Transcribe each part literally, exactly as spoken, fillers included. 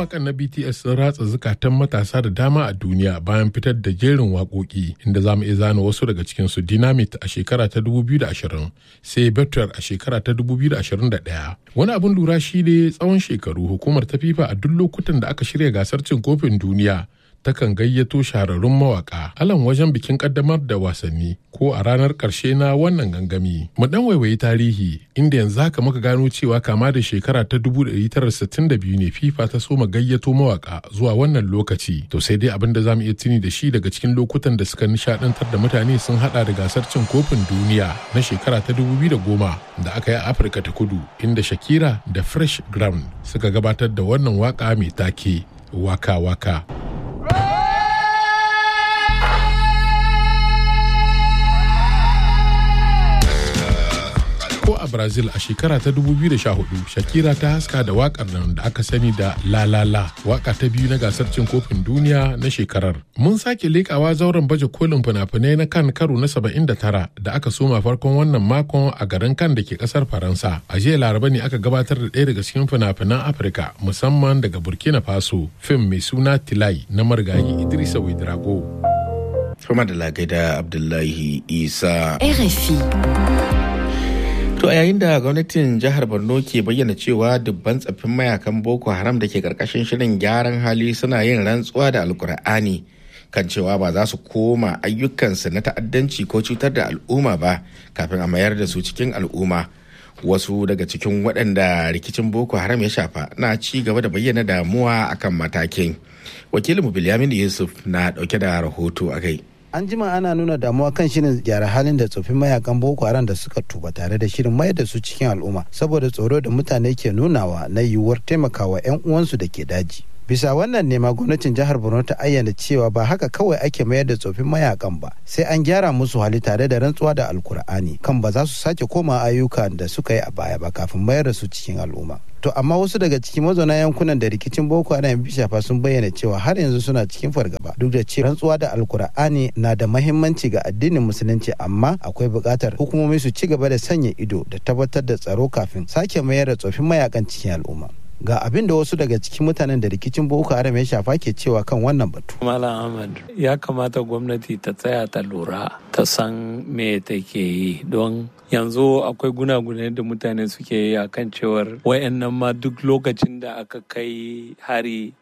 Mawakan na B T S sun ratsa zukatan matasa da dama a duniya bayan fitar da jerin waƙoƙi, inda za mu iya zana wasu daga cikinsu: Dynamite a shekara ta dubu biyu da ashirin, sai Better a shekara ta dubu biyu da ashirin da ɗaya. Wani abin lura shi ne tsawon shekaru hukumar ta FIFA a duk lokutan da aka shirya gasar cin kofin duniya takan gayyato shahararrun mawaka alan wajen bikin kaddamar da wasanni ko a ranar ƙarshe na wannan gangami. Mu dan waiwayi tarihi, inda yanzu haka muka gano cewa kama da shekara ta dubu ɗari tara sittin da biyu ne FIFA ta soma gayyato mawaka zuwa wannan lokaci. To sai dai abin da zamu iya tuni da shi daga cikin lokutan da suka nishadantar da mutane sun hada da gasar cin kofin duniya na shekara ta dubu biyu da goma da aka yi a Afirka ta Kudu, inda Shakira da Fresh Ground suka gabatar da wannan waka mai take Waka Waka. Ko a Brazil a shekara ta dubu biyu da sha hudu, Shakira ta haska da wakar nan da aka sani da La La La, waka ta biyu na gasar cin kofin duniya na shekarar. Mun sake lekawa zauren baje kolin fina-finai na kan karo na saba'in da tara da aka soma farkon wannan makon a garin Kan da ke kasar Faransa. A jiya Laraba ne aka gabatar da ɗaya daga cikin fina-finan Afirka, musamman daga Burkina Faso, fim mai suna Tilai na marigayi Idrissa Ouedraogo. Kuma da lagai da Abdullahi Isa. R F I. To a yayin da gwamnatin jihar Borno ke bayyana cewa dubban tsaffin mayakan Boko Haram da ke karkashin shirin gyaran hali suna yin rantsuwa da Alkur'ani kan cewa ba za su koma ayyukansu na ta'addanci ko cutar da al'umma ba kafin a mayar da su cikin al'umma. Wasu daga cikin waɗanda rikicin Boko Haram ya shafa na ci gaba da bayyana damuwa akan matakin. Wakilinmu Bilyamin Yusuf na ɗauke da rahoto a kai. An jima ana nuna damuwa kan shirin gyara halin da tsofin mayakan Boko Haram da suka tuba tare da shirin mayar da su cikin al'umma saboda tsoro da mutane ke nunawa na yiwuwar taimakawa 'yan uwansu da ke daji. Bisa wannan nema gwamnatin jihar Borno ta ayyana cewa ba haka kawai ake mayar da tsofin mayakan ba, sai an gyara musu hali tare da rantsuwa da Alkur'ani kan ba za su sake koma ayyukan da suka yi a baya ba kafin mayar da su cikin al'umma. To amma wasu daga cikin mazauna yankunan da rikicin Boko Haram ya shafa sun bayyana cewa har yanzu suna cikin fargaba duk da cewa rantsuwa da Alkur'ani na da mahimmanci ga addinin musulunci, amma akwai buƙatar hukumomi su ci gaba da sanya ido da tabbatar da tsaro kafin sake mayar da tsofin mayakan cikin al'umma. Ga abin da wasu daga cikin mutanen da rikicin Boko Haram ya shafa ke cewa kan wannan batu. Malam Ahmad, ya kamata gwamnati ta tsaya ta lura ta san me take yi, don yanzu akwai gunagune da mutane suke yi akan cewar wayannan ma duk lokacin da aka kai hari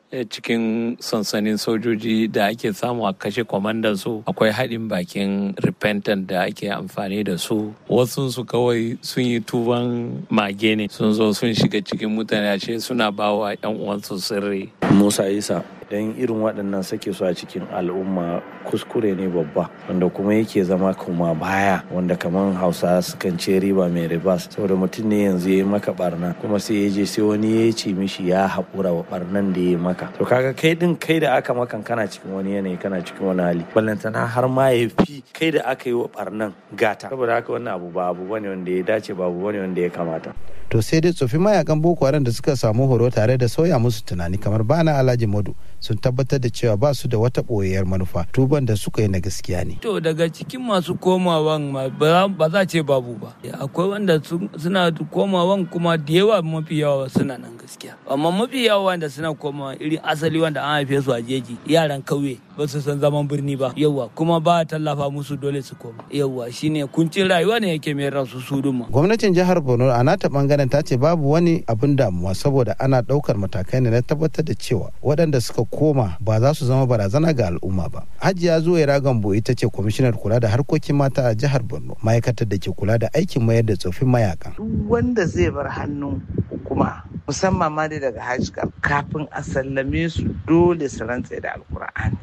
cikin sansanin sojoji da ake samu a kashe kwamandan su, akwai haɗin bakin repentant da ake amfani da su. Wasu su kawai sun yi tuban mage ne, sun zo sun shiga cikin mutane ashe suna bawa yan uwansu sirri. Musa Isa, don irin waɗannan sake su a cikin al'umma kuskure ne babba wanda kuma yake zama kuma baya, wanda kamar Hausa sukan ce riba mai ribas, saboda mutum ne yanzu ya yi maka barna kuma sai ya je sai wani ya ce mishi ya haƙura wa barnan da ya yi maka. To kaga kai din kai da aka makan kana cikin wani yanayi, kana cikin wani hali, ballantana har ma ya fi kai da aka yi wa barnan gata. Saboda haka wannan abu ba abu bane wanda ya dace, ba abu bane wanda ya kamata. To sai dai tsofin mayakan Boko Haram da suka samu horo tare da sauya musu tunani kamar Bana Alhaji Modu sun tabbatar da cewa ba su da wata ɓoyayyar manufa, tuban da suka yi na gaskiya ne. To daga cikin masu komawan ba za ce babu ba, akwai wanda suna komawan kuma da yawa, mafi yawa suna nan gaskiya, amma mafi yawa wanda suna komawa irin asali wanda an haife su a jeji, yaran kauye ba su san zaman birni ba, yawa kuma ba tallafa musu dole su koma, yawa shine kuncin rayuwa ne yake mai rasu su duma. Gwamnatin jihar Borno a nata bangaren ta ce babu wani abin damuwa saboda ana daukar matakai ne na tabbatar da cewa waɗanda suka koma ba za su zama barazana ga al'umma ba. Hajiya Zuwaira Gambo ita ce kwamishinar kula da harkokin mata a jihar Borno, ma'aikatar da ke kula da aikin mayar da tsofin mayakan. Duk wanda zai bar hannun hukuma musamman ma dai daga hajj kafin a sallame su dole su rantse da Alkur'ani.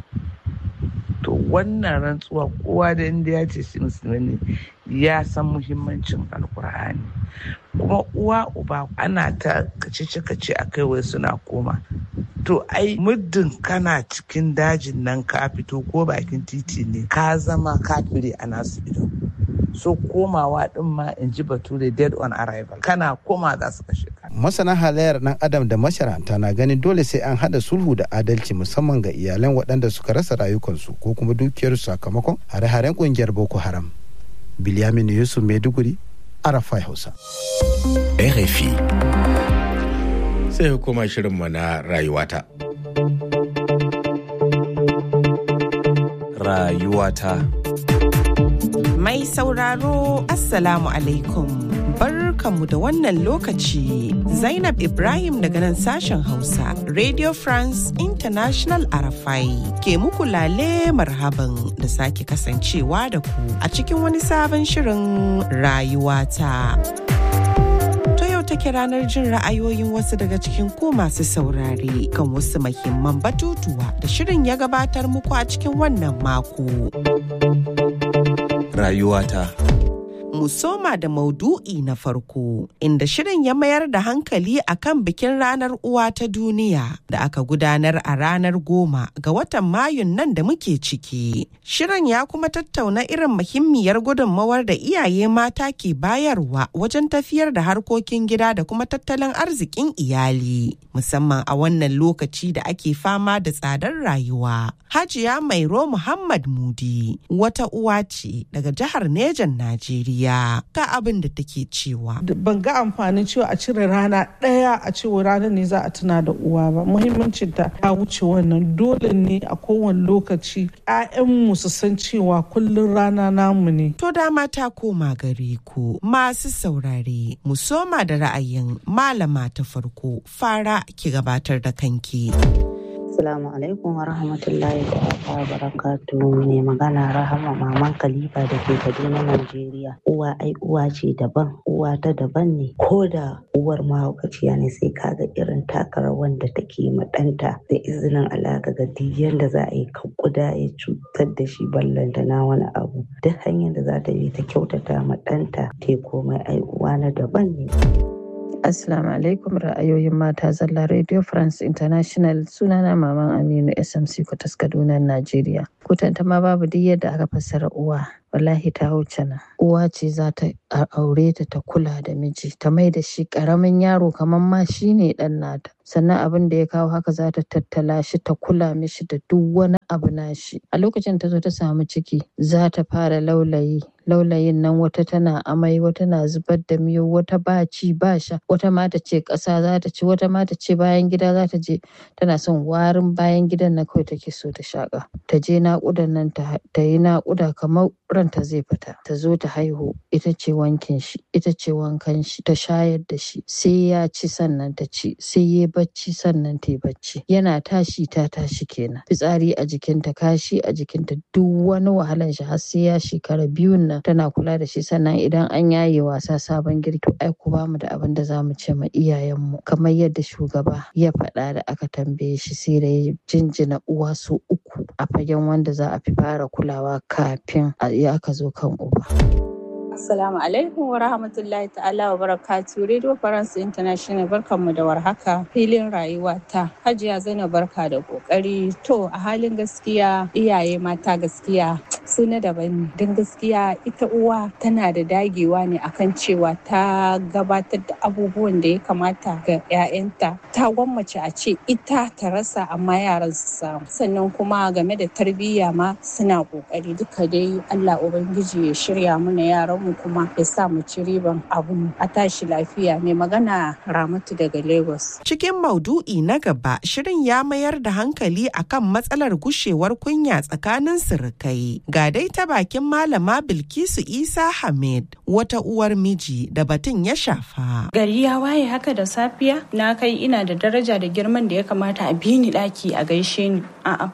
To wannan rantsuwa kowa da inda ya ce shi musulmi ne ya san muhimmancin Alkur'ani. Kuma uwa uba ana ta kace-kace a kai wai suna koma. To ai muddin kana cikin dajin nan ka fito ko bakin titi ne ka zama kafiri a nasu ido. So komawa din ma in ji bature dead on arrival, kana koma za su kashe ka. Masana halayyar dan adam da masharanta na ganin dole sai an hada sulhu da adalci musamman ga iyalan waɗanda suka rasa rayukansu ko kuma dukiyarsu sakamakon hare-haren kungiyar Boko Haram. Bilyamin Yusuf, Maiduguri, Arafai Hausa. R F I. sai kuma shirinmu na rayuwata. Rayuwata. Mai sauraro Assalamu alaikum. Barkanmu da wannan lokaci. Zainab Ibrahim daga nan sashen Hausa, Radio France International Arafai ke muku lale marhaban da sake kasancewa da ku a cikin wani sabon shirin rayuwata. Take ranar jin ra'ayoyin wasu daga cikin ku masu saurare kan wasu muhimman batutuwa da shirin ya gabatar muku a cikin wannan mako. Rayuwata. Mu soma da maudu'i na farko, inda shirin ya mayar da hankali akan bikin ranar uwa ta duniya da aka gudanar a ranar goma ga watan Mayun nan da muke ciki. Shirin ya kuma tattauna irin muhimmiyar gudunmawar da iyaye mata ke bayarwa wajen tafiyar da harkokin gida da kuma tattalin arzikin iyali, musamman a wannan lokaci da ake fama da tsadar rayuwa. Hajiya Mairo Muhammad Mudi wata uwa ce daga jihar Nejan, Najeriya. Ga abin da take cewa. Ban ga amfanin cewa a cire rana ɗaya a cewa ranar ne za a tuna da uwa ba. Muhimmancin ta ya wuce wannan. Dole ne a kowane lokaci ƴaƴanmu su san cewa kullum rana namu ne. To dama ta koma gare ku masu saurare. Mu soma da ra'ayin malama ta farko. Fara ki gabatar da kanki. Assalamu alaikum wa rahmatullahi wa barakatuhu. Mai magana Rahama Maman Khalifa da ke Kaduna, Najeriya. Uwa ai uwa ce daban, uwa ta daban ne. Ko da uwar mahaukaciya ne sai kaga irin takar wanda take ma ɗanta da izinin Allah ga duk yanda za a yi kuda ya cutar da shi ballanta na wani abu. Duk hanyar da za ta yi ta kyautata ma ɗanta te komai ai uwa na daban ne. Assalamu alaikum, ra'ayoyin mata zalla Radio France International. Sunana Maman Aminu S M C Kwatas, Kaduna, Najeriya. Kutanta ma babu duk yadda aka fassara uwa. Wallahi ta wuce nan. Uwa ce za ta aure ta ta kula da miji, ta mai da shi karamin yaro kamar ma shi ne dan nata. Sannan abin da ya kawo haka za ta tattala shi, ta kula mishi da duk wani abu nashi. A lokacin ta zo ta samu ciki, za ta fara laulayi. Laulayin nan wata tana amai, wata na zubar da miyo, wata ba ci ba sha, wata ma ta ce ƙasa za ta ci, wata ma ta ce bayan gida za ta je. Tana son warin bayan gidan na kawai take so ta shaƙa. Ta je naƙudan nan ta yi naƙuda kamar ranta zai fita. Ta zo ta haihu, ita ce wankin shi, ita ce wankan shi, ta shayar da shi. Sai ya ci sannan ta ci, sai ya bacci sannan ta yi bacci. Yana tashi ta tashi kenan. Fitsari a jikinta, kashi a jikinta, duk wani wahalan shi har sai ya shekara biyun nan tana kula da shi. Sannan idan an yaye wasa sabon girki, ai ku bamu da abin da zamu ce ma iyayenmu. Kamar yadda shugaba ya faɗa da aka tambaye shi, sai da ya jinjina uwa su uku a fagen wanda za a fi fara kulawa kafin a aka zo kan uba. Assalamu alaikum wa rahmatullahi ta'ala wa barakatu. Radio France International, barkanmu da warhaka. Filin rayuwa ta Hajiya Zainab, barka da kokari. To a halin gaskiya iyaye mata gaskiya su na daban ne. Don gaskiya ita uwa tana da dagewa ne akan cewa ta gabatar da abubuwan da ya kamata ga 'ya'yanta. Ta gwammace a ce ita ta rasa amma yaran su samu. Sannan kuma game da tarbiyya ma suna kokari. Duka dai Allah Ubangiji ya shirya mana yaran mu kuma ya sa mu ci riban abu. A tashi lafiya. Mai magana Ramatu daga Lagos. Cikin maudu'i na gaba, shirin ya mayar da hankali akan matsalar gushewar kunya tsakanin surukai. Ga dai ta bakin Malama Bilkisu Isa Hamid, wata uwar miji da batun ya shafa. Gari ya waye haka da safiya, na kai ina da daraja da girman da ya kamata a bi ni daki a gaishe ni. A'a,